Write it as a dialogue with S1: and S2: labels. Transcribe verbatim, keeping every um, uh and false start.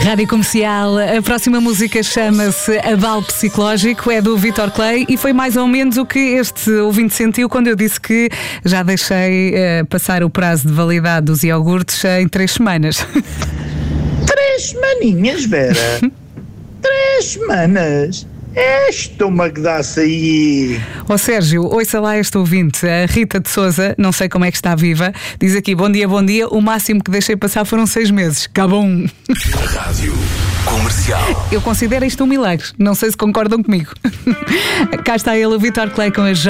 S1: Rádio Comercial, a próxima música chama-se Abalo Psicológico, é do Vítor Clay e foi mais ou menos o que este ouvinte sentiu quando eu disse que já deixei uh, passar o prazo de validade dos iogurtes em três semanas.
S2: Três semaninhas, Vera? Três semanas? É estômago dá-se aí.
S1: Ó oh, Sérgio, ouça lá este ouvinte, a Rita de Souza, não sei como é que está viva, diz aqui, bom dia, bom dia, o máximo que deixei passar foram seis meses, cabum.
S3: Rádio Comercial.
S1: Eu considero isto um milagre, não sei se concordam comigo. Cá está ele, o Vítor Clay com as